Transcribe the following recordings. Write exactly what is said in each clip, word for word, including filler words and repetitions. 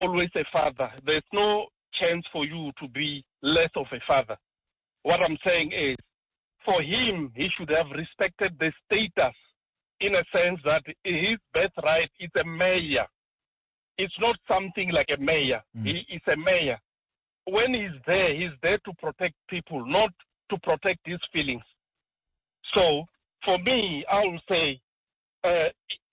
always a father. There's no chance for you to be less of a father. What I'm saying is, for him, he should have respected the status in a sense that his birthright is a mayor. It's not something like a mayor. Mm. He is a mayor. When he's there, he's there to protect people, not to protect his feelings. So, for me, I will say, uh,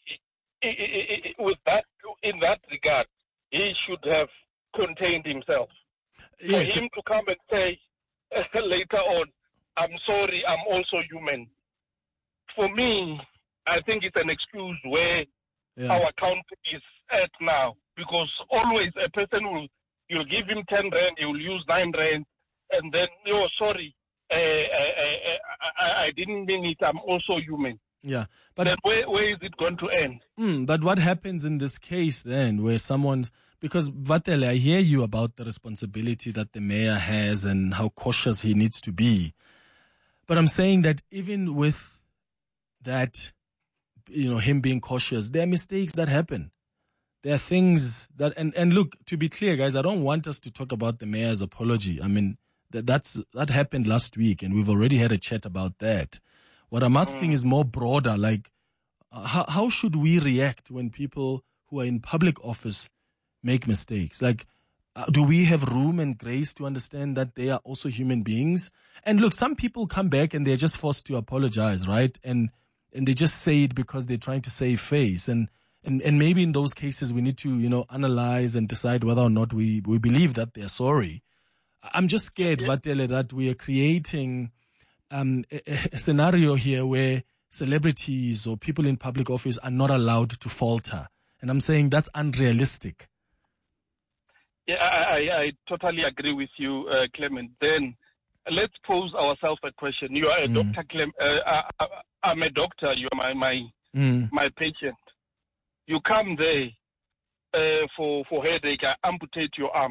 with that, in that regard, he should have contained himself. Yes. For him to come and say uh, later on, I'm sorry, I'm also human. For me, I think it's an excuse where yeah. our country is at now. Because always a person will, you'll give him ten rand, he will use nine rand, and then, oh, sorry, uh, uh, uh, I, I didn't mean it, I'm also human. Yeah. But then where, where is it going to end? Mm, but what happens in this case then, where someone's, because Vatele, I hear you about the responsibility that the mayor has and how cautious he needs to be. But I'm saying that even with that, you know, him being cautious, there are mistakes that happen. There are things that, and, and look, to be clear, guys, I don't want us to talk about the mayor's apology. I mean, that that's that happened last week, and we've already had a chat about that. What I'm asking mm. is more broader, like, uh, how, how should we react when people who are in public office make mistakes? Like, uh, do we have room and grace to understand that they are also human beings? And look, some people come back and they're just forced to apologize, right? And and they just say it because they're trying to save face. And And and maybe in those cases we need to, you know, analyze and decide whether or not we, we believe that they're sorry. I'm just scared, yeah. Vatele, that we are creating um, a, a scenario here where celebrities or people in public office are not allowed to falter. And I'm saying that's unrealistic. Yeah, I, I, I totally agree with you, uh, Clement. Then let's pose ourselves a question. You are a mm. doctor, Clem. Uh, I, I'm a doctor. You are my my, mm. my patient. You come there uh, for, for headache, I amputate your arm.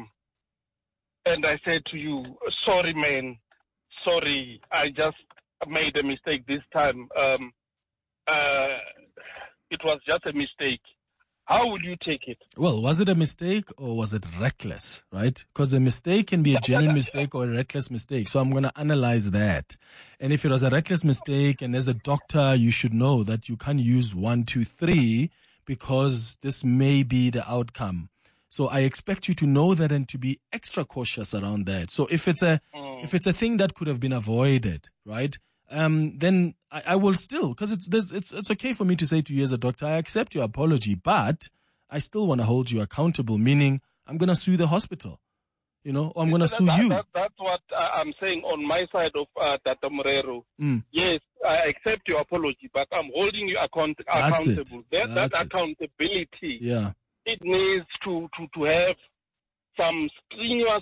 And I said to you, sorry, man, sorry, I just made a mistake this time. Um, uh, it was just a mistake. How will you take it? Well, was it a mistake or was it reckless, right? Because a mistake can be a genuine mistake or a reckless mistake. So I'm going to analyze that. And if it was a reckless mistake, and as a doctor, you should know that you can't use one, two, three, because this may be the outcome. So I expect you to know that and to be extra cautious around that. So if it's a mm. if it's a thing that could have been avoided, right? Um, then I, I will still, because it's there's, it's it's okay for me to say to you as a doctor, I accept your apology, but I still want to hold you accountable. Meaning, I'm going to sue the hospital, you know, or I'm going to sue that, you. That, that's what I'm saying on my side of uh, Tata Morero. Mm. Yes, I accept your apology, but I'm holding you account- accountable. That, that accountability, yeah, it needs to, to, to have some strenuous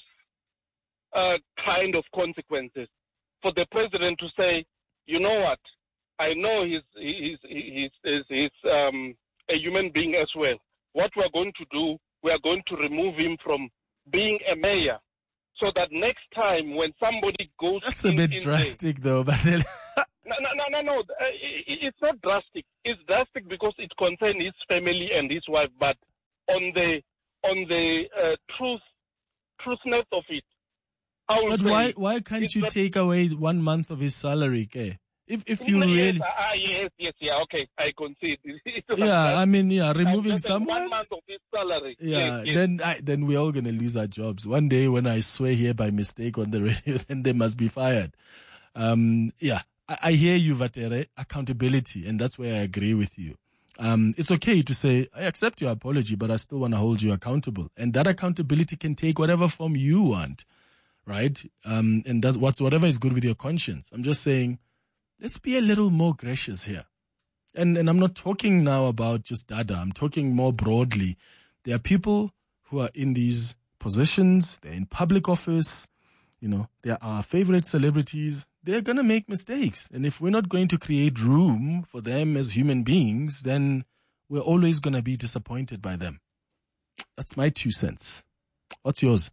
uh, kind of consequences. For the president to say, you know what, I know he's he's he's he's, he's um, a human being as well. What we're going to do, we are going to remove him from being a mayor, so that next time when somebody goes, that's a bit drastic, there, though. But no, no, no, no, no. Uh, it, it's not drastic. It's drastic because it concerns his family and his wife. But on the on the uh, truth, truthness of it, I will but say, why why can't you not take away one month of his salary, Ke? If if you yes, really uh, yes yes yeah okay I concede. Yeah, I mean yeah, removing someone one month of his salary. Yeah, yes, yes. then I, then we're all gonna lose our jobs one day when I swear here by mistake on the radio. Then they must be fired. Um, yeah, I, I hear you, Vatere. Accountability, and that's where I agree with you. Um, it's okay to say I accept your apology, but I still want to hold you accountable, and that accountability can take whatever form you want, right? Um, and that's what's whatever is good with your conscience. I'm just saying, let's be a little more gracious here. And and I'm not talking now about just Dada. I'm talking more broadly. There are people who are in these positions. They're in public office. You know, they're our favorite celebrities. They're going to make mistakes. And if we're not going to create room for them as human beings, then we're always going to be disappointed by them. That's my two cents. What's yours?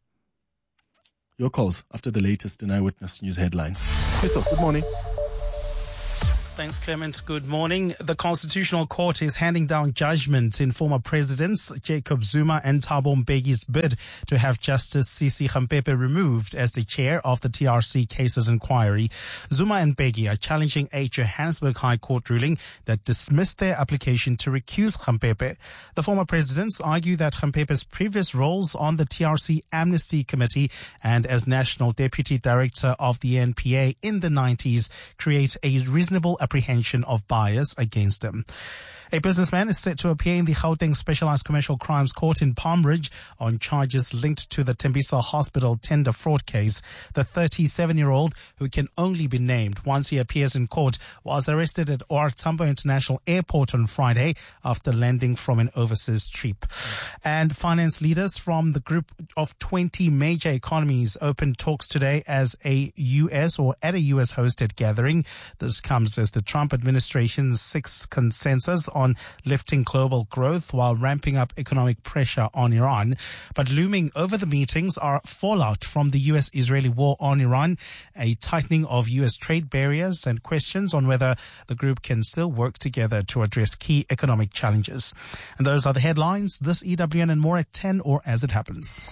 Your calls after the latest in Eyewitness News headlines. Hey, so good morning. Thanks, Clement. Good morning. The Constitutional Court is handing down judgment in former presidents Jacob Zuma and Thabo Mbeki's bid to have Justice Sisi Khampepe removed as the chair of the T R C cases inquiry. Zuma and Mbeki are challenging a Johannesburg High Court ruling that dismissed their application to recuse Khampepe. The former presidents argue that Khampepe's previous roles on the T R C Amnesty Committee and as National Deputy Director of the N P A in the nineties create a reasonable apprehension of bias against him. A businessman is set to appear in the Gauteng Specialized Commercial Crimes Court in Palm Ridge on charges linked to the Tembisa Hospital tender fraud case. The thirty-seven-year-old, who can only be named once he appears in court, was arrested at O R Tambo International Airport on Friday after landing from an overseas trip. And finance leaders from the group of twenty major economies opened talks today as a U S or at a U S-hosted gathering. This comes as the Trump administration seeks consensus on on lifting global growth while ramping up economic pressure on Iran. But looming over the meetings are fallout from the U S-Israeli war on Iran, a tightening of U S trade barriers, and questions on whether the group can still work together to address key economic challenges. And those are the headlines. This E W N and more at ten or as it happens.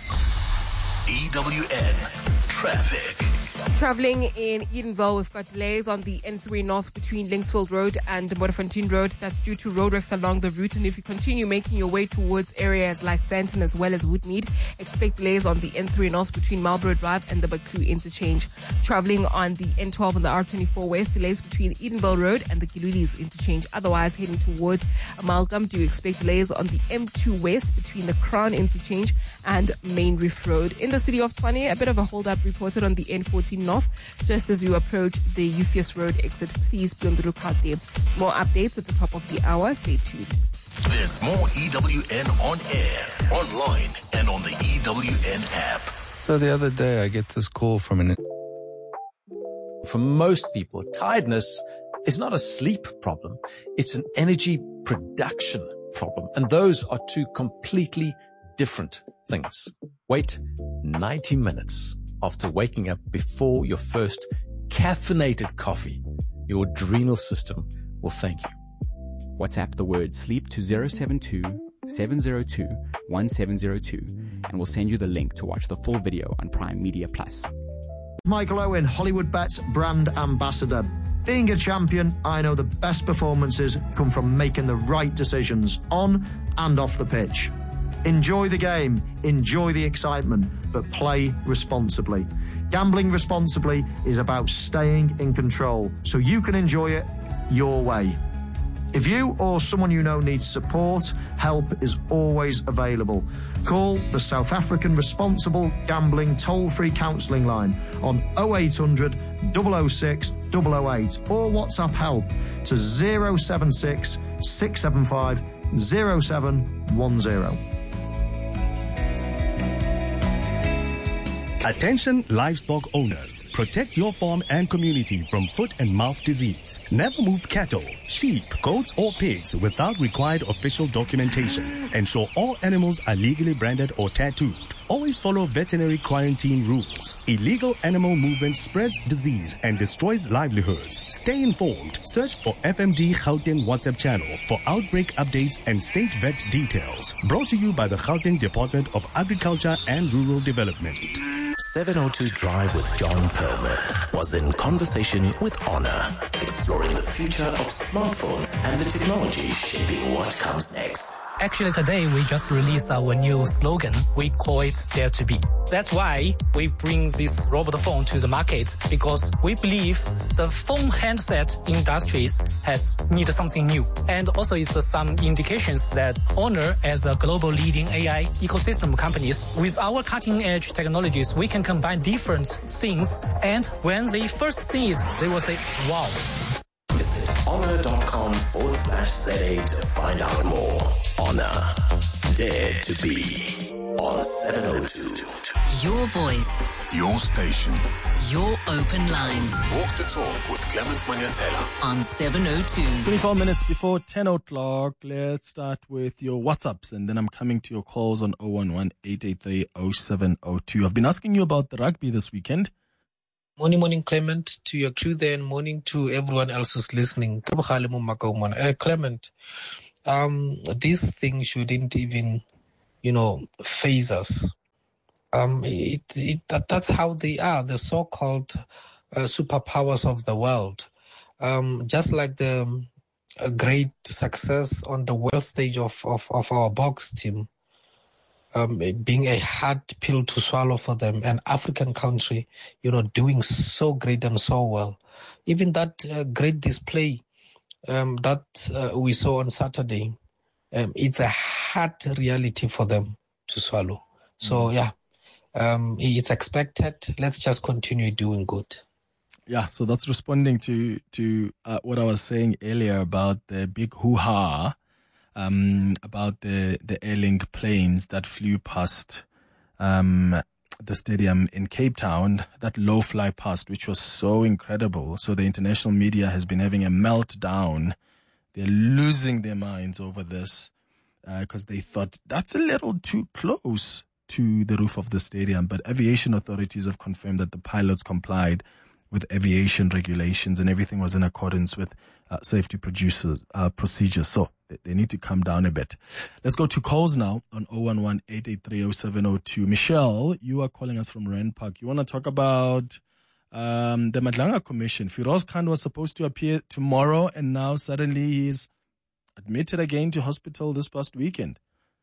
E W N Traffic. Travelling in Edenville, we've got delays on the N three North between Linksfield Road and Motorfontein Road. That's due to roadworks along the route. And if you continue making your way towards areas like Sandton as well as Woodmead, expect delays on the N three North between Marlborough Drive and the Baku interchange. Travelling on the N twelve and the R twenty-four West, delays between Edenville Road and the Gilulis interchange. Otherwise, heading towards Amalgam, do expect delays on the M two West between the Crown interchange and Main Reef Road. In the city of Tshwane, a bit of a hold-up reported on the N fourteen North, just as you approach the Euphues Road exit. Please be on the lookout there. More updates at the top of the hour. Stay tuned. There's more E W N on air, online, and on the E W N app. So the other day I get this call from an... For most people, tiredness is not a sleep problem. It's an energy production problem. And those are two completely different things. Wait ninety minutes after waking up before your first caffeinated coffee. Your adrenal system will thank you. WhatsApp the word sleep to zero seven two, seven zero two, one seven zero two and we'll send you the link to watch the full video on Prime Media Plus. Michael Owen, Hollywood Bets brand ambassador. Being a champion, I know the best performances come from making the right decisions on and off the pitch. Enjoy the game, enjoy the excitement, but play responsibly. Gambling responsibly is about staying in control so you can enjoy it your way. If you or someone you know needs support, help is always available. Call the South African Responsible Gambling toll-free counselling line on oh eight hundred, double oh six, double oh eight or WhatsApp help to zero seven six, six seven five, zero seven one zero. Attention livestock owners, protect your farm and community from foot and mouth disease. Never move cattle, sheep, goats or pigs without required official documentation. Ensure all animals are legally branded or tattooed. Always follow veterinary quarantine rules. Illegal animal movement spreads disease and destroys livelihoods. Stay informed. Search for F M D Gauteng WhatsApp channel for outbreak updates and state vet details. Brought to you by the Gauteng Department of Agriculture and Rural Development. seven oh two Drive with John Perlman was in conversation with Honor, exploring the future of smartphones and the technology shaping what comes next. Actually, today we just released our new slogan. We call it Dare to Be. That's why we bring this robot phone to the market, because we believe the phone handset industries has needed something new. And also it's uh, some indications that Honor, as a global leading A I ecosystem companies, with our cutting edge technologies, we can combine different things. And when they first see it, they will say, wow. Visit honor.com forward slash ZA to find out more. Honor, Dare to Be on seven oh two. Your voice. Your station. Your open line. Walk the talk with Clement Manyatela on seven oh two. twenty-four minutes before ten o'clock. Let's start with your WhatsApps, and then I'm coming to your calls on oh one one, eight eight three, oh seven oh two. I've been asking you about the rugby this weekend. Morning, morning, Clement, to your crew there, and morning to everyone else who's listening. Uh, Clement, um, this thing shouldn't even, you know, phase us. Um, it, it that, that's how they are, the so-called uh, superpowers of the world. Um, just like the um, great success on the world stage of, of, of our box team, um, being a hard pill to swallow for them, an African country, you know, doing so great and so well. Even that uh, great display um, that uh, we saw on Saturday, um, it's a hard reality for them to swallow. So, mm. yeah, um, it's expected. Let's just continue doing good. Yeah, so that's responding to to uh, what I was saying earlier about the big hoo-ha um, about the, the Airlink planes that flew past um, the stadium in Cape Town, that low fly past, which was so incredible. So the international media has been having a meltdown. They're losing their minds over this because uh, they thought that's a little too close to the roof of the stadium. But aviation authorities have confirmed that the pilots complied with aviation regulations and everything was in accordance with uh, safety producer, uh, procedures. So they, they need to come down a bit. Let's go to calls now on zero one one, eight eight three, zero seven zero two. Michelle, you are calling us from Rand Park. You want to talk about um, the Madlanga Commission. Firoz Khan was supposed to appear tomorrow and now suddenly he's admitted again to hospital this past weekend.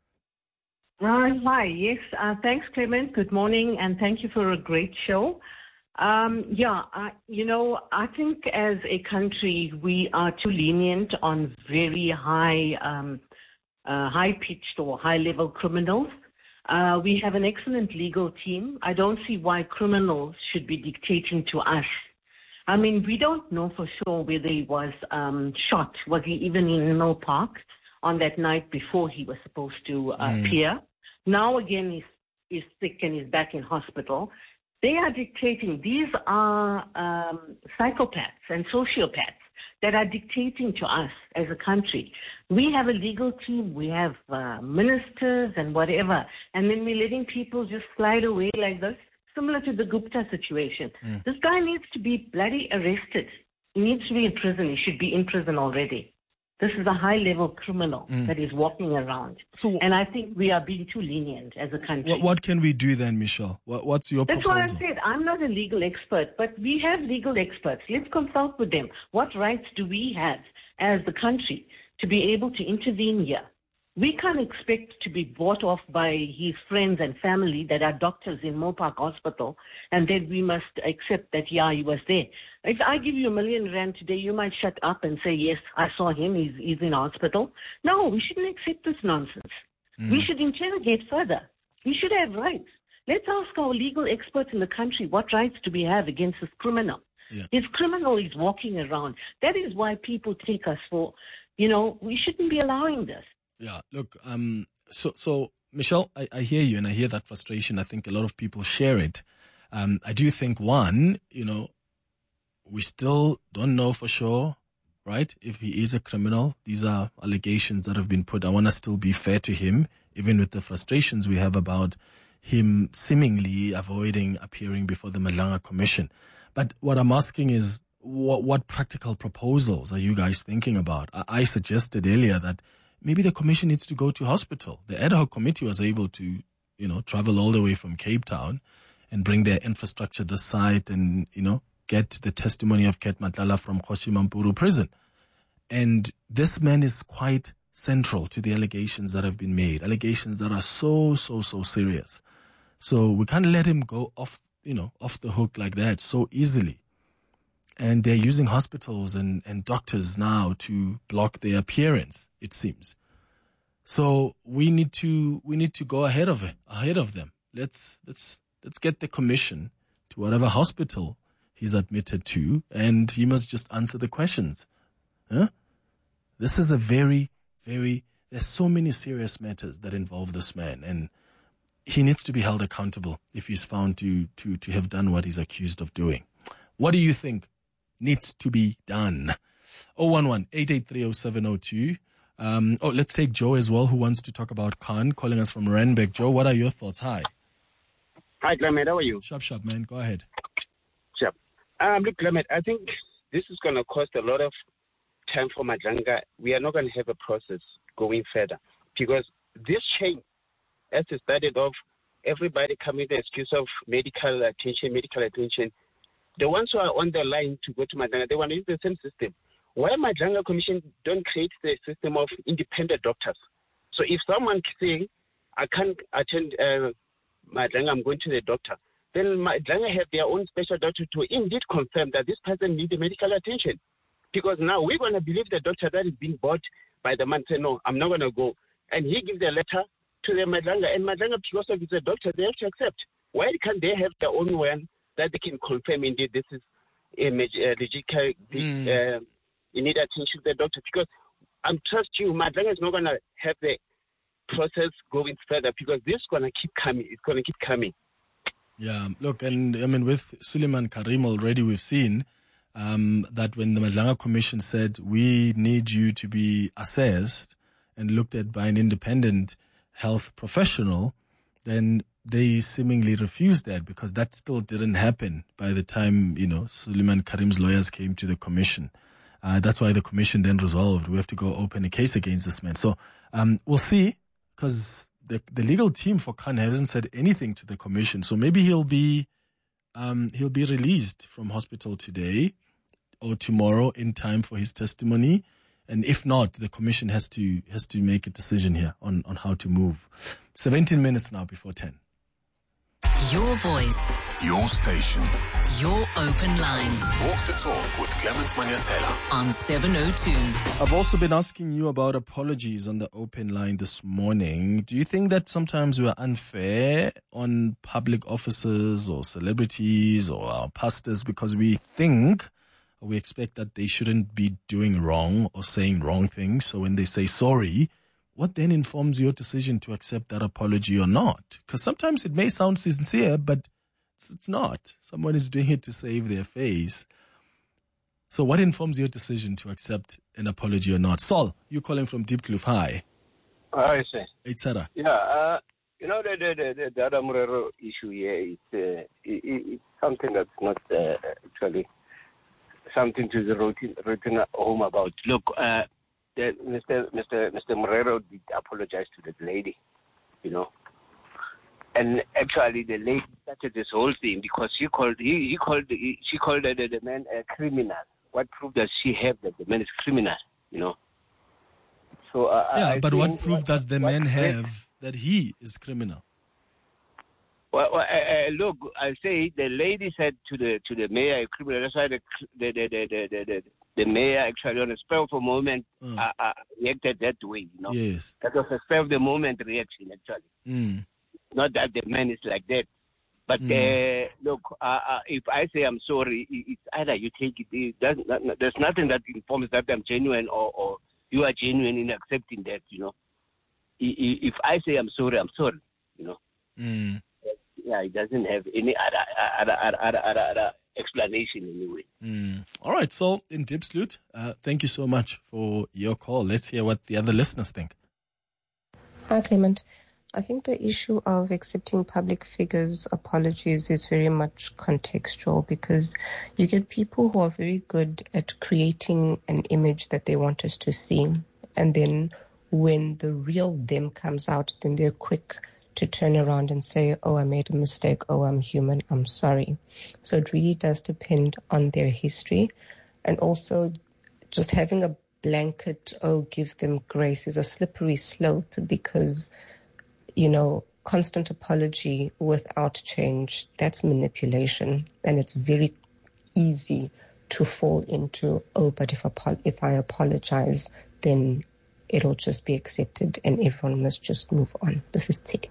Uh, hi, yes. Uh, thanks, Clement. Good morning and thank you for a great show. Um, yeah, I, you know, I think as a country, we are too lenient on very high, um, uh, high-pitched or high-level criminals. Uh, we have an excellent legal team. I don't see why criminals should be dictating to us. I mean, we don't know for sure whether he was um, shot. Was he even in Mill Park on that night before he was supposed to uh, mm. appear? Now again, he's, he's sick and he's back in hospital. They are dictating. These are um, psychopaths and sociopaths that are dictating to us as a country. We have a legal team. We have uh, ministers and whatever. And then we're letting people just slide away like this, similar to the Gupta situation. Mm. This guy needs to be bloody arrested. He needs to be in prison. He should be in prison already. This is a high-level criminal mm. that is walking around. So, and I think we are being too lenient as a country. What, what can we do then, Michelle? What, what's your That's proposal? That's what I said. I'm not a legal expert, but we have legal experts. Let's consult with them. What rights do we have as the country to be able to intervene here? We can't expect to be bought off by his friends and family that are doctors in Mopark Hospital, and then we must accept that, yeah, he was there. If I give you a million rand today, you might shut up and say, yes, I saw him, he's, he's in hospital. No, we shouldn't accept this nonsense. Mm. We should interrogate further. We should have rights. Let's ask our legal experts in the country, what rights do we have against this criminal? Yeah. This criminal is walking around. That is why people take us for, you know, we shouldn't be allowing this. Yeah, look, um, so, so Michelle, I, I hear you and I hear that frustration. I think a lot of people share it. Um, I do think, one, you know, we still don't know for sure, right, if he is a criminal. These are allegations that have been put. I want to still be fair to him, even with the frustrations we have about him seemingly avoiding appearing before the Madlanga Commission. But what I'm asking is, what, what practical proposals are you guys thinking about? I, I suggested earlier that maybe the commission needs to go to hospital. The ad hoc committee was able to, you know, travel all the way from Cape Town and bring their infrastructure this site and, you know, get the testimony of Ket Matlala from Kgoshi Mampuru prison. And this man is quite central to the allegations that have been made, allegations that are so, so, so serious. So we can't let him go off, you know, off the hook like that so easily. And they're using hospitals and, and doctors now to block their appearance, it seems. So we need to we need to go ahead of it, ahead of them. Let's let's let's get the commission to whatever hospital he's admitted to, and he must just answer the questions. Huh? This is a very, very there's so many serious matters that involve this man, and he needs to be held accountable if he's found to to to have done what he's accused of doing. What do you think needs to be done? zero one one, eight eight three, zero seven zero two. Um, oh, let's take Joe as well, who wants to talk about Khan, calling us from Randburg. Joe, what are your thoughts? Hi. Hi, Clement. How are you? Sharp, sharp, man. Go ahead. Sharp. Um, look, Clement, I think this is going to cost a lot of time for Madlanga. We are not going to have a process going further because this chain, as it started off, everybody coming with the excuse of medical attention, medical attention. The ones who are on the line to go to Madlanga, they want to use the same system. Why Madlanga Commission don't create the system of independent doctors? So if someone saying, I can't attend uh, Madlanga, I'm going to the doctor, then Madlanga have their own special doctor to indeed confirm that this person needs medical attention. Because now we're going to believe the doctor that is being bought by the man, say, no, I'm not going to go. And he gives a letter to the Madlanga, and Madlanga, because of it's a doctor, they have to accept. Why can't they have their own one that they can confirm indeed this is a major, uh, legit, mm. uh, you need attention to the doctor? Because I'm trust you, Madlanga is not going to have the process going further because this is going to keep coming. It's going to keep coming. Yeah, look, and I mean, with Suleiman Karim already, we've seen um, that when the Madlanga Commission said, we need you to be assessed and looked at by an independent health professional, then they seemingly refused that because that still didn't happen by the time, you know, Suleiman Karim's lawyers came to the commission. Uh, that's why the commission then resolved, we have to go open a case against this man. So um, we'll see, because the, the legal team for Khan hasn't said anything to the commission. So maybe he'll be um, he'll be released from hospital today or tomorrow in time for his testimony. And if not, the commission has to has to make a decision here on, on how to move. seventeen minutes now before ten. Your voice. Your station. Your open line. Walk the talk with Clement Manyatela on seven oh two. I've also been asking you about apologies on the open line this morning. Do you think that sometimes we are unfair on public officers or celebrities or our pastors because we think, we expect that they shouldn't be doing wrong or saying wrong things? So when they say sorry, what then informs your decision to accept that apology or not? Because sometimes it may sound sincere, but it's, it's not. Someone is doing it to save their face. So what informs your decision to accept an apology or not? Saul, you're calling from Diepkloof. Hi. I see. It's Sarah. Yeah, uh, you know, the, the, the, the Adam Morero issue here is uh, it, it's something that's not uh, actually something to be written, written home about. Look, uh, the, Mister Mister Mister Morero did apologize to the lady, you know, and actually the lady started this whole thing because she called he, he called he, she called the, the man a criminal. What proof does she have that the man is criminal? You know. So uh, yeah, I but what proof what, does the what man what, have that he is criminal? Well, well uh, look, I say the lady said to the to the mayor, criminal. That's why the the the the the, the, the mayor actually on a spur of a moment mm. uh, uh, reacted that way. You know, yes, that was a spur of the moment reaction actually. Mm. Not that the man is like that, but mm. uh, look, uh, uh, if I say I'm sorry, it's either you take it. it doesn't, there's nothing that informs that I'm genuine or, or you are genuine in accepting that. You know, if I say I'm sorry, I'm sorry. You know. Mm. Yeah, it doesn't have any other other other other, other, other explanation anyway. Mm. All right, so in Diepsloot, uh, thank you so much for your call. Let's hear what the other listeners think. Hi, Clement. I think the issue of accepting public figures' apologies is very much contextual because you get people who are very good at creating an image that they want us to see. And then when the real them comes out, then they're quick to turn around and say, oh, I made a mistake. Oh, I'm human. I'm sorry. So it really does depend on their history. And also just having a blanket, oh, give them grace is a slippery slope because, you know, constant apology without change, that's manipulation. And it's very easy to fall into, oh, but if, if I apologize, then it'll just be accepted and everyone must just move on. This is Tig.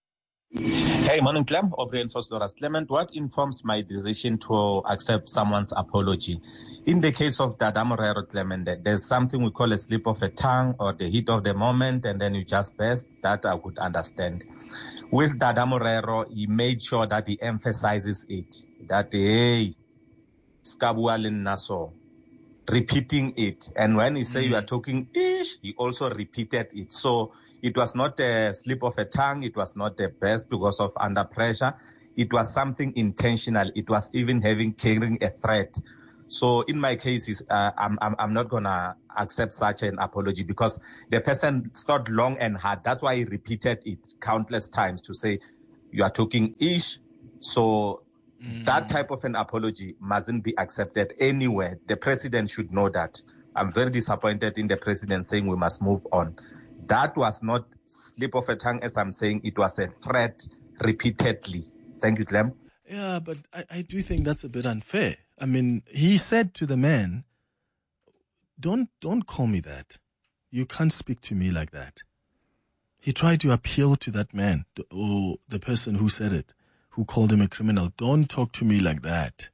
Hey, morning, Clem, or Reinforced Loras. Clement, what informs my decision to accept someone's apology? In the case of Dada Morero, Clement, there's something we call a slip of a tongue or the heat of the moment, and then you just burst. That I could understand. With Dada Morero, he made sure that he emphasizes it, that, hey, Skabualin Naso, repeating it. And when he say mm. you are talking ish, he also repeated it. So it was not a slip of a tongue. It was not a burst because of under pressure. It was something intentional. It was even having carrying a threat. So in my cases, uh, I'm, I'm, I'm not going to accept such an apology because the person thought long and hard. That's why he repeated it countless times to say, you are talking ish. So mm. that type of an apology mustn't be accepted anywhere. The president should know that. I'm very disappointed in the president saying we must move on. That was not slip of a tongue, as I'm saying. It was a threat repeatedly. Thank you, Clem. Yeah, but I, I do think that's a bit unfair. I mean, he said to the man, don't don't call me that. You can't speak to me like that. He tried to appeal to that man, or the person who said it, who called him a criminal. Don't talk to me like that.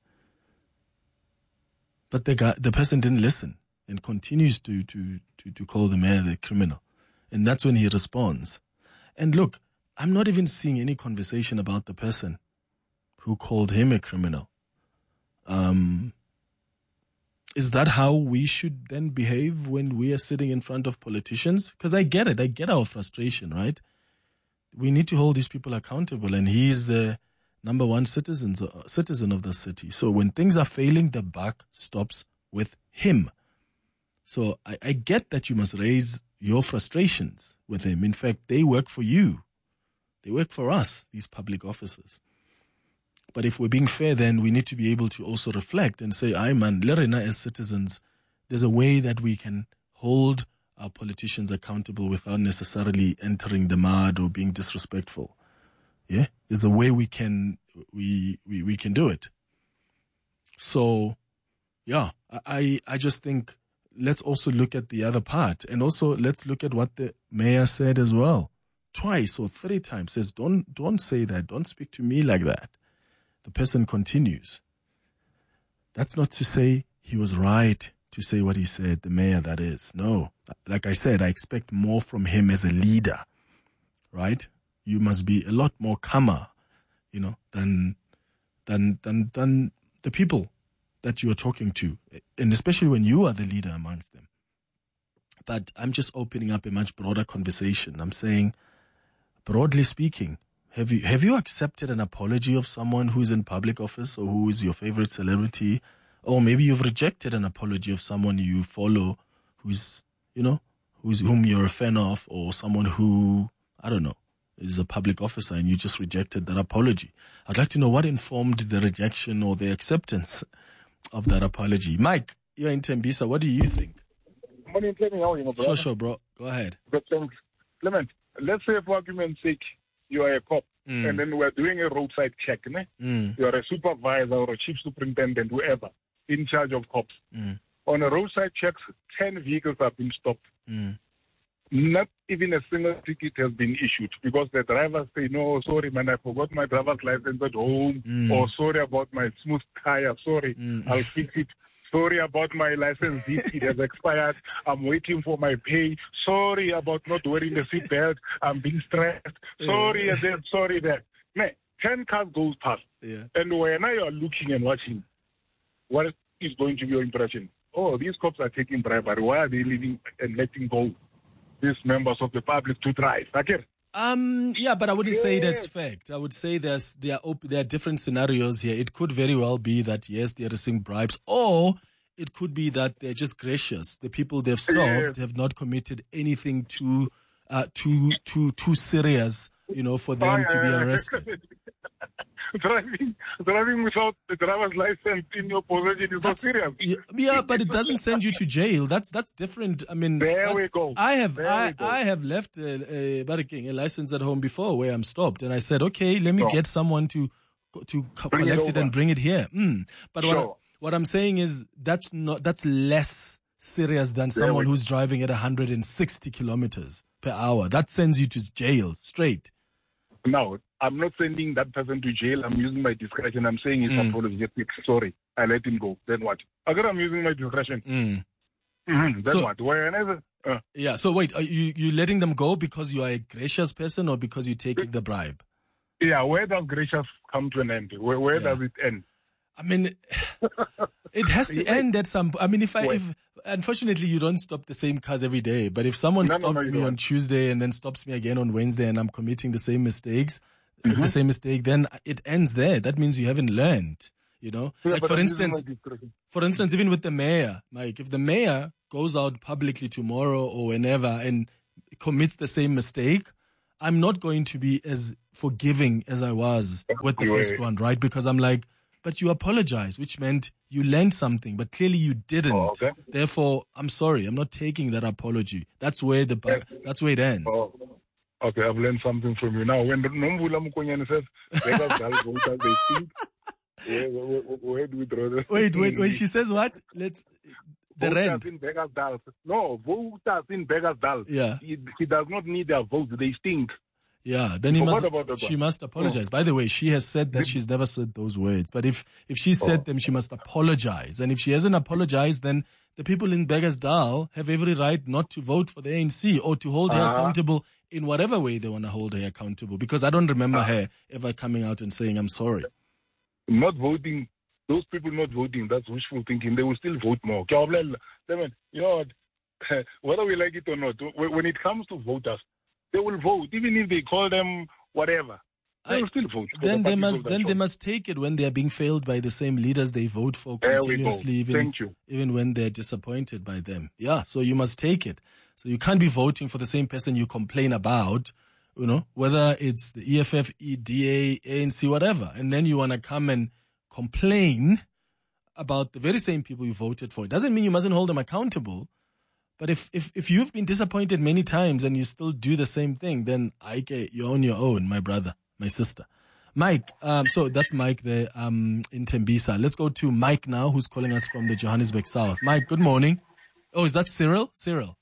But the guy, the person didn't listen and continues to, to, to, to call the man a criminal. And that's when he responds. And look, I'm not even seeing any conversation about the person who called him a criminal. Um, is that how we should then behave when we are sitting in front of politicians? Because I get it. I get our frustration, right? We need to hold these people accountable, and he is the number one citizens, uh, citizen of the city. So when things are failing, the buck stops with him. So I, I get that you must raise your frustrations with him. In fact, they work for you. They work for us, these public officers. But if we're being fair, then we need to be able to also reflect and say, "I man, Lerena as citizens, there's a way that we can hold our politicians accountable without necessarily entering the mud or being disrespectful. Yeah, there's a way we can we we, we can do it." So, yeah, I I just think let's also look at the other part, and also let's look at what the mayor said as well, twice or three times. Says, "Don't don't say that. Don't speak to me like that." The person continues. That's not to say he was right to say what he said, the mayor that is. No. Like I said, I expect more from him as a leader, right? You must be a lot more calmer, you know, than, than, than, than the people that you are talking to, and especially when you are the leader amongst them. But I'm just opening up a much broader conversation. I'm saying, broadly speaking, Have you have you accepted an apology of someone who's in public office or who is your favorite celebrity? Or maybe you've rejected an apology of someone you follow who's, you know, who's whom you're a fan of, or someone who, I don't know, is a public officer and you just rejected that apology. I'd like to know what informed the rejection or the acceptance of that apology. Mike, you're in Tembisa. What do you think? Morning, Clement. How are you, brother? Sure, sure, bro. Go ahead. Good, thanks. Clement, let's say for argument's sake, you are a cop, mm. and then we're doing a roadside check. Ne? Mm. You are a supervisor or a chief superintendent, whoever, in charge of cops. Mm. On a roadside check, ten vehicles have been stopped. Mm. Not even a single ticket has been issued because the drivers say, "No, sorry, man, I forgot my driver's license at home," Mm. or "Sorry about my smooth tire, sorry, Mm. I'll fix it. Sorry about my license, it has expired. I'm waiting for my pay. Sorry about not wearing the seatbelt. I'm being stressed. Sorry, Yeah. then, sorry there." Man, ten cars goes past. Yeah. And when I are looking and watching, what is going to be your impression? Oh, these cops are taking bribery. Why are they leaving and letting go these members of the public to drive? Okay. Um. Yeah, but I wouldn't say that's fact. I would say there's there are op- there are different scenarios here. It could very well be that yes, they're receiving bribes, or it could be that they're just gracious. The people they've stopped have not committed anything too uh too too too serious, you know, for them to be arrested. driving driving without the driver's license in your possession is not serious. Yeah, yeah, but it doesn't send you to jail. That's that's different. I mean, there we go. I have there I, I have left a, a, a license at home before where I'm stopped, and I said, okay, let me no. get someone to to bring collect it, it and bring it here. Mm. But sure. what I, what I'm saying is that's not that's less serious than there someone who's driving at one hundred sixty kilometers per hour. That sends you to jail straight. No, I'm not sending that person to jail. I'm using my discretion. I'm saying it's Mm. apologetic. Sorry, I let him go. Then what? Again, I'm using my discretion. Mm. Mm-hmm. Then So- what? Whenever. Uh, Yeah. So wait, are you you letting them go because you are a gracious person or because you're taking the bribe? yeah, where does gracious come to an end? Where, where Yeah. does it end? I mean, it has to Yeah. end at some. I mean, if I, Wait. if unfortunately you don't stop the same cars every day, but if someone No, no, stopped no, you me don't. on Tuesday and then stops me again on Wednesday and I'm committing the same mistakes, made the same mistake, then it ends there. That means you haven't learned, you know? Yeah, like, but for I'm using instance, my discretion. for instance, even with the mayor, Mike, if the mayor goes out publicly tomorrow or whenever and commits the same mistake, I'm not going to be as forgiving as I was with the first one, right? Because I'm like, but you apologize, which meant you learned something, but clearly you didn't. Oh, okay. Therefore, I'm sorry. I'm not taking that apology. That's where the that's where it ends. Oh, okay, I've learned something from you. Now, when the Nombula Mukonyane says, Vegas Dal voters, they think, where, where, where, where do we draw the... Wait, wait, when she says what? Let's... The voters rent. in Vegas Dal. No, voters in Vegas Dal. Yeah. He, he does not need their votes. They stink. Yeah, then he Forgot must, about that she one. must apologize. By the way, she has said that she's never said those words. But if, if she said Oh. them, she must apologize. And if she hasn't apologized, then the people in Beggarsdal have every right not to vote for the A N C or to hold her Ah. accountable in whatever way they want to hold her accountable. Because I don't remember her ever coming out and saying, I'm sorry. Not voting, those people not voting, that's wishful thinking. They will still vote more. You know what? Whether we like it or not, when it comes to voters, they will vote, even if they call them whatever. They I- will still vote. for Then the they party must that then they shows. must take it when they are being failed by the same leaders they vote for There we go. continuously, even Thank you. even when they're disappointed by them. Yeah, so you must take it. So you can't be voting for the same person you complain about, you know, whether it's the E F F, E D A, A N C, whatever, and then you want to come and complain about the very same people you voted for. It doesn't mean you mustn't hold them accountable. But if, if, if you've been disappointed many times and you still do the same thing, then I get you're on your own, my brother, my sister. Mike, um, so that's Mike there um, in Tembisa. Let's go to Mike now, who's calling us from the Johannesburg South. Mike, good morning. Oh, is that Cyril? Cyril.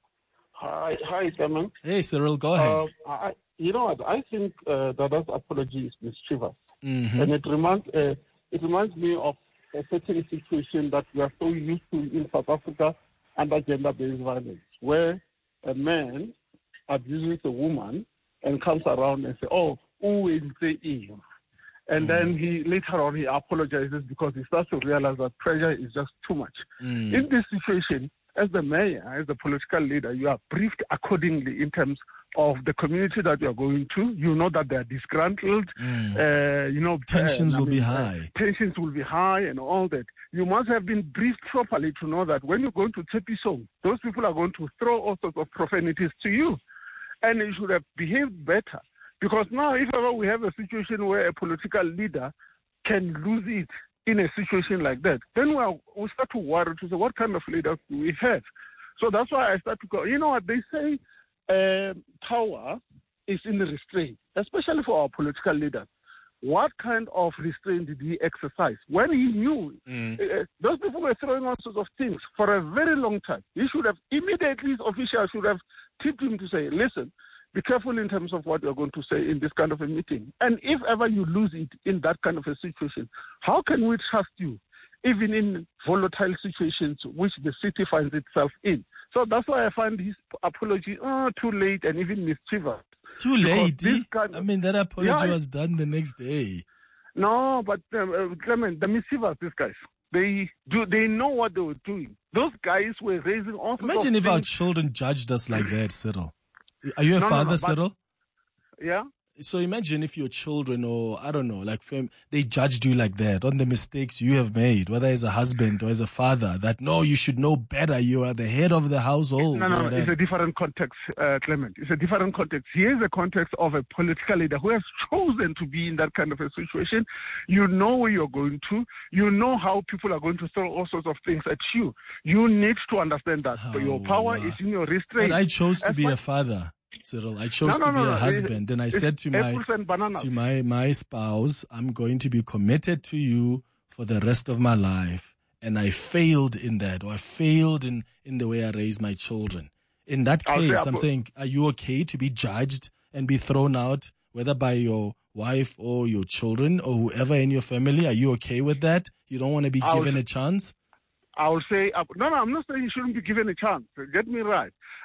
Hi, hi, Simon. Hey, Cyril, go ahead. Uh, I, you know what? I think uh, Dada's apology is mischievous, Mhm. and it reminds uh, it reminds me of a certain situation that we are so used to in South Africa under gender-based violence, where a man abuses a woman and comes around and says, "Oh, who is saying?" And then he later on he apologizes because he starts to realize that pressure is just too much. Mm. In this situation, as the mayor, as the political leader, you are briefed accordingly in terms of the community that you are going to. You know that they are disgruntled. Mm. Uh, you know, Tensions uh, I will be mean, high. uh, tensions will be high and all that. You must have been briefed properly to know that when you're going to Tepisong, those people are going to throw all sorts of profanities to you. And you should have behaved better. Because now, if ever we have a situation where a political leader can lose it in a situation like that, then we, are, we start to worry to say, what kind of leaders do we have? So that's why I start to go, you know what, they say uh, power is in the restraint, especially for our political leaders. What kind of restraint did he exercise? When he knew Mm. uh, those people were throwing all sorts of things for a very long time, he should have immediately, his officials should have tipped him to say, listen, be careful in terms of what you're going to say in this kind of a meeting. And if ever you lose it in that kind of a situation, how can we trust you, even in volatile situations which the city finds itself in? So that's why I find his apology oh, too late and even mischievous. Too Because late. this eh? kind I of- mean, that apology Yeah, was done the next day. No, but um, uh, Clement, the mischievous, these guys, they do. They know what they were doing. Those guys were raising all sorts Imagine of if our things. children judged us like that, Cyril. Are you a No, no, father, no, but- Cyril? Yeah. So imagine if your children or, I don't know, like fam- they judged you like that on the mistakes you have made, whether as a husband or as a father, that no, you should know better. You are the head of the household. No, or no, it's whatever. a different context, uh, Clement. It's a different context. Here's a context of a political leader who has chosen to be in that kind of a situation. You know where you're going to. You know how people are going to throw all sorts of things at you. You need to understand that. But your power is in your restraint. But I chose to As be far- a father, Cyril. I chose No, to no, be no, a no. husband, and I It's said to my apples and bananas. to my my spouse, I'm going to be committed to you for the rest of my life. And I failed in that, or I failed in in the way I raised my children. In that I'll say case, I'll I'm put- saying, are you okay to be judged and be thrown out, whether by your wife or your children or whoever in your family? Are you okay with that? You don't want to be I'll- given a chance? I will say, uh, no, no, I'm not saying he shouldn't be given a chance. Get me right.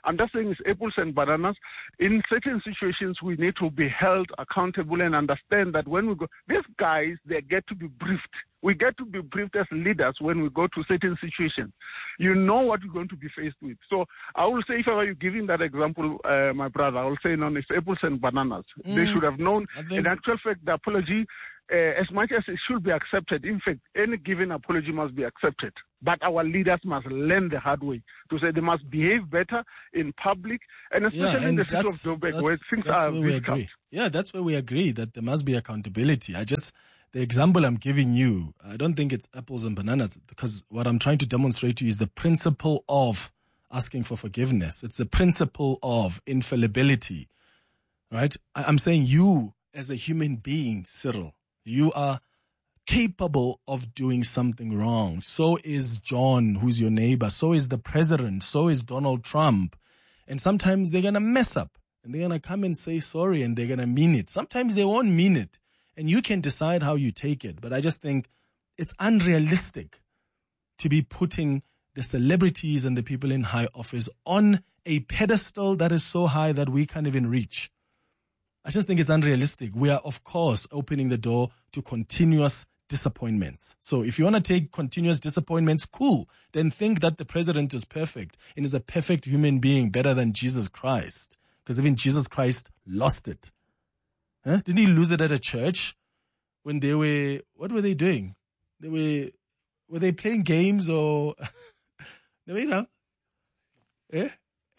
I'm just saying it's apples and bananas. In certain situations, we need to be held accountable and understand that when we go, these guys, they get to be briefed. We get to be briefed as leaders when we go to certain situations. You know what you're going to be faced with. So I will say, if I were you giving that example, uh, my brother, I will say, no, it's apples and bananas. Mm. They should have known. In actual fact, the apology, uh, as much as it should be accepted, in fact, any given apology must be accepted. But our leaders must learn the hard way to say they must behave better in public, and especially yeah, and in the city of Joburg, where things are where we agree. Yeah, that's where we agree that there must be accountability. I just, the example I'm giving you, I don't think it's apples and bananas, because what I'm trying to demonstrate to you is the principle of asking for forgiveness. It's the principle of infallibility, right? I'm saying you, as a human being, Cyril, you are capable of doing something wrong. So is John, who's your neighbor. So is the president. So is Donald Trump. And sometimes they're going to mess up and they're going to come and say sorry and they're going to mean it. Sometimes they won't mean it and you can decide how you take it. But I just think it's unrealistic to be putting the celebrities and the people in high office on a pedestal that is so high that we can't even reach. I just think it's unrealistic. We are, of course, opening the door to continuous disappointments. So if you want to take continuous disappointments, cool. Then think that the president is perfect and is a perfect human being, better than Jesus Christ. Because even Jesus Christ lost it. Huh? Didn't he lose it at a church when they were, what were they doing? They were, were they playing games or, you know? Yeah?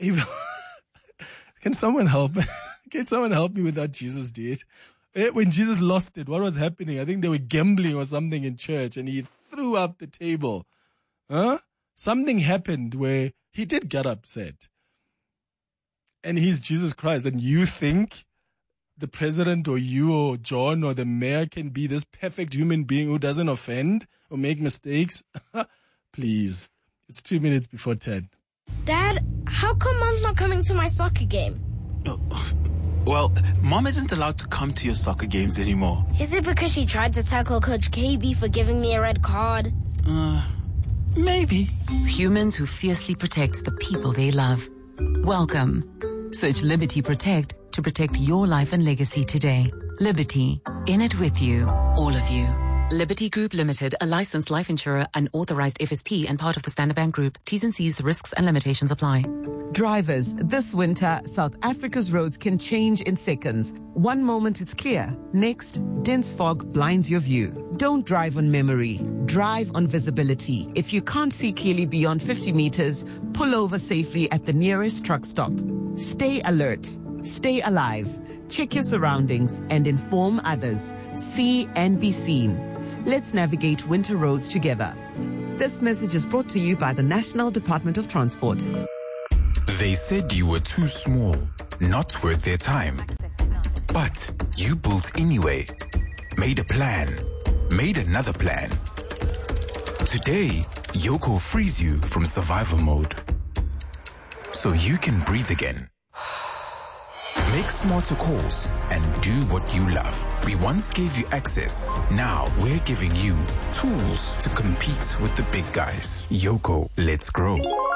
Can someone help? Can someone help me with that Jesus did? When Jesus lost it, what was happening? I think they were gambling or something in church and he threw up the table. Huh? Something happened where he did get upset. And he's Jesus Christ. And you think the president or you or John or the mayor can be this perfect human being who doesn't offend or make mistakes? Please. It's two minutes before ten. Dad, how come Mom's not coming to my soccer game? Oh. Well, Mom isn't allowed to come to your soccer games anymore. Is it because she tried to tackle Coach K B for giving me a red card? Uh, maybe. Humans who fiercely protect the people they love. Welcome. Search Liberty Protect to protect your life and legacy today. Liberty. In it with you. All of you. Liberty Group Limited, a licensed life insurer, an authorized F S P and part of the Standard Bank Group. T's and C's, risks and limitations apply. Drivers, this winter, South Africa's roads can change in seconds. One moment it's clear, next, dense fog blinds your view. Don't drive on memory, drive on visibility. If you can't see clearly beyond fifty meters, pull over safely at the nearest truck stop. Stay alert, stay alive, check your surroundings and inform others. See and be seen. Let's navigate winter roads together. This message is brought to you by the National Department of Transport. They said you were too small, not worth their time. But you built anyway, made a plan, made another plan. Today, Yoco frees you from survival mode, so you can breathe again. Make smarter calls and do what you love. We once gave you access. Now we're giving you tools to compete with the big guys. Yoco, let's grow.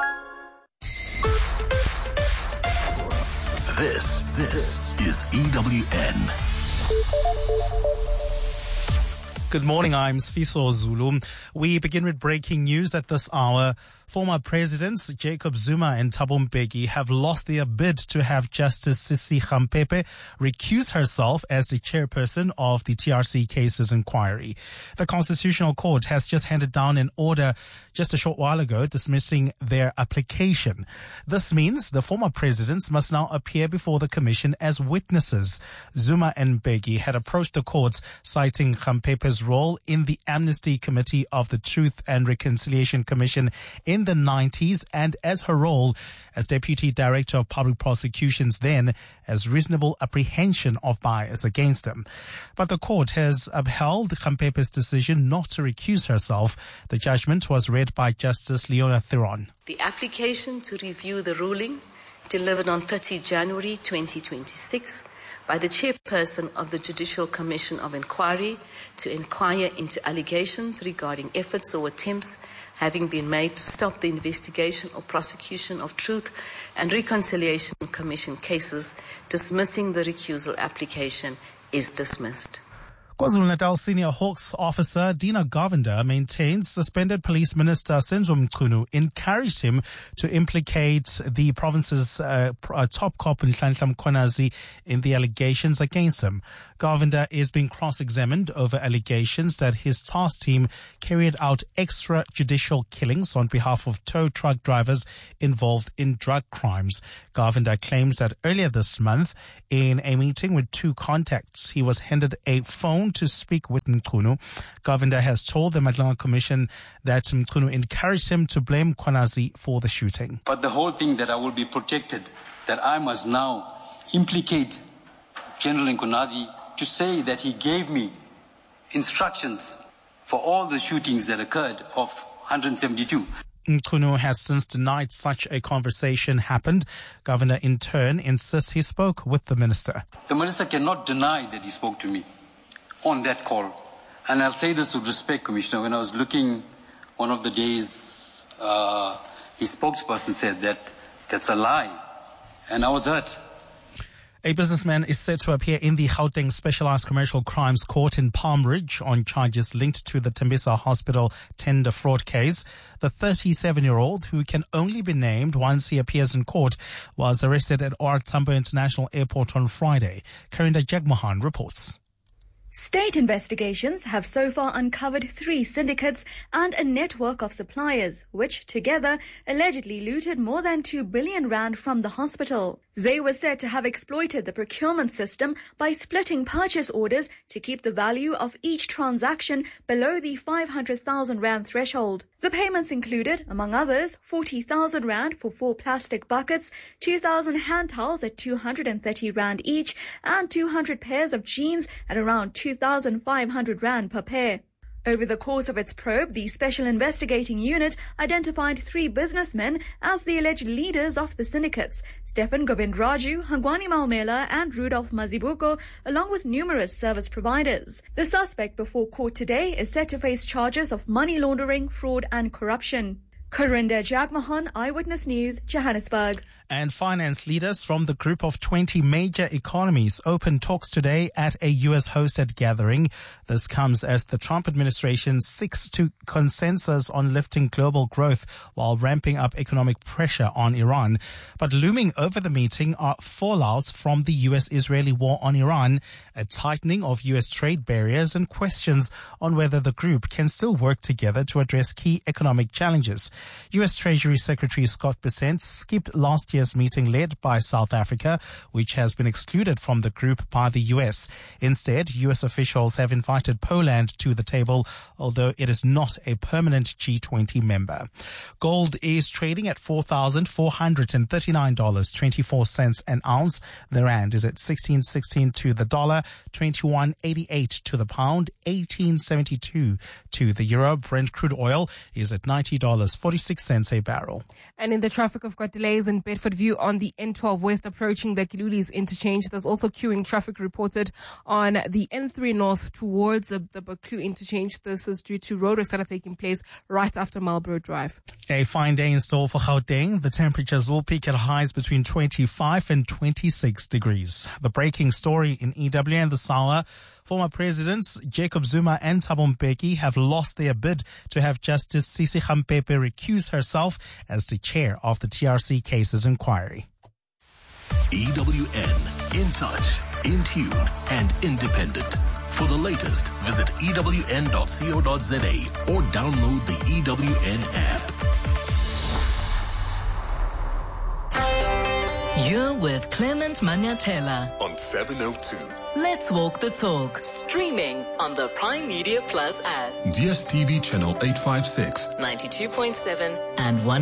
This, this is E W N. Good morning, I'm Sfiso Zulu. We begin with breaking news at this hour. Former presidents Jacob Zuma and Thabo Mbeki have lost their bid to have Justice Sisi Khampepe recuse herself as the chairperson of the T R C cases inquiry. The Constitutional Court has just handed down an order just a short while ago dismissing their application. This means the former presidents must now appear before the commission as witnesses. Zuma and Mbeki had approached the courts citing Khampepe's role in the Amnesty Committee of the Truth and Reconciliation Commission in the nineties and as her role as Deputy Director of Public Prosecutions then as reasonable apprehension of bias against them. But the court has upheld Khampepe's decision not to recuse herself. The judgment was read by Justice Leona Theron. The application to review the ruling delivered on thirtieth January twenty twenty-six by the chairperson of the Judicial Commission of Inquiry to inquire into allegations regarding efforts or attempts having been made to stop the investigation or prosecution of Truth and Reconciliation Commission cases, dismissing the recusal application is dismissed. KwaZulu-Natal Senior Hawks officer Dina Govender maintains suspended Police Minister Senzo Mchunu encouraged him to implicate the province's uh, top cop Nhlanhla Mkhwanazi in the allegations against him. Govender is being cross-examined over allegations that his task team carried out extrajudicial killings on behalf of tow truck drivers involved in drug crimes. Govender claims that earlier this month, in a meeting with two contacts, he was handed a phone to speak with Mchunu. Govender has told the Madlanga Commission that Mchunu encouraged him to blame Mkhwanazi for the shooting. But the whole thing that I will be protected, that I must now implicate General Mkhwanazi to say that he gave me instructions for all the shootings that occurred of one hundred seventy-two. Mchunu has since denied such a conversation happened. Governor, in turn, insists he spoke with the minister. The minister cannot deny that he spoke to me on that call. And I'll say this with respect, Commissioner. When I was looking one of the days, uh, his spokesperson said that that's a lie. And I was hurt. A businessman is set to appear in the Gauteng Specialized Commercial Crimes Court in Palm Ridge on charges linked to the Tembisa Hospital tender fraud case. The thirty-seven-year-old, who can only be named once he appears in court, was arrested at O R Tambo International Airport on Friday. Karinda Jagmohan reports. State investigations have so far uncovered three syndicates and a network of suppliers, which together allegedly looted more than two billion rand from the hospital. They were said to have exploited the procurement system by splitting purchase orders to keep the value of each transaction below the five hundred thousand rand threshold. The payments included, among others, forty thousand rand for four plastic buckets, two thousand hand towels at two hundred thirty rand each, and two hundred pairs of jeans at around two thousand five hundred rand per pair. Over the course of its probe, the Special Investigating Unit identified three businessmen as the alleged leaders of the syndicates: Stephan Govindraju, Hangwani Maumela and Rudolph Mazibuko, along with numerous service providers. The suspect before court today is set to face charges of money laundering, fraud and corruption. Karinda Jagmohan, Eyewitness News, Johannesburg. And finance leaders from the group of twenty major economies opened talks today at a U S-hosted gathering. This comes as the Trump administration seeks to consensus on lifting global growth while ramping up economic pressure on Iran. But looming over the meeting are fallouts from the U S-Israeli war on Iran, a tightening of U S trade barriers, and questions on whether the group can still work together to address key economic challenges. U S Treasury Secretary Scott Bessent skipped last year's meeting led by South Africa, which has been excluded from the group by the U S. Instead, U S officials have invited Poland to the table, although it is not a permanent G twenty member. Gold is trading at four thousand four hundred thirty-nine dollars and twenty-four cents an ounce. The rand is at sixteen sixteen to the dollar, twenty-one eighty-eight to the pound, eighteen seventy-two to the euro. Brent crude oil is at ninety dollars and forty-six cents a barrel. And in the traffic, we've got delays in Bedford View on the N twelve West approaching the Kilulis interchange. There's also queuing traffic reported on the N three North towards the Buccleuch interchange. This is due to roadworks that are taking place right after Marlborough Drive. A fine day in store for Gauteng. The temperatures will peak at highs between twenty-five and twenty-six degrees. The breaking story in E W N this hour: former presidents Jacob Zuma and Thabo Mbeki have lost their bid to have Justice Sisi Khampepe recuse herself as the chair of the T R C cases inquiry. E W N, in touch, in tune, and independent. For the latest, visit E W N dot co dot za or download the E W N app. You're with Clement Manyatela on seven oh two. Let's walk the talk. Streaming on the Prime Media Plus app. D S T V channel eight five six. ninety-two point seven and one